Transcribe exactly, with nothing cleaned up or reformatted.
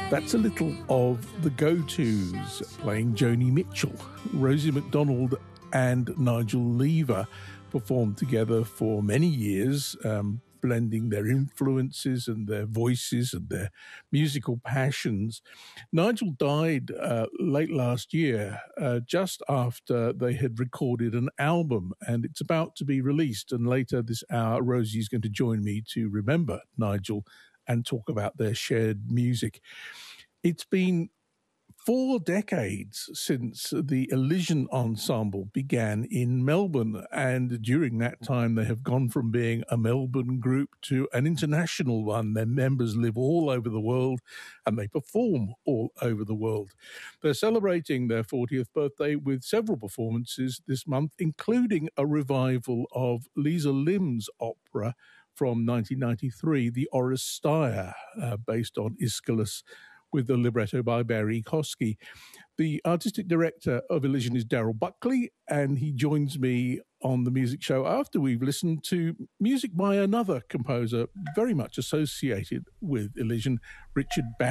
That's a little of the Go-Tos playing Joni Mitchell. Rosie McDonald and Nigel Lever performed together for many years, um, blending their influences and their voices and their musical passions. Nigel died uh, late last year, uh, just after they had recorded an album, and it's about to be released. And later this hour, Rosie's going to join me to remember Nigel and talk about their shared music. It's been four decades since the Elision Ensemble began in Melbourne, and during that time they have gone from being a Melbourne group to an international one. Their members live all over the world and they perform all over the world. They're celebrating their fortieth birthday with several performances this month, including a revival of Lisa Lim's opera from nineteen ninety-three, The Oresteia, uh, based on Aeschylus, with the libretto by Barry Kosky. The artistic director of Elision is Daryl Buckley, and he joins me on the music show after we've listened to music by another composer very much associated with Elision, Richard Barry.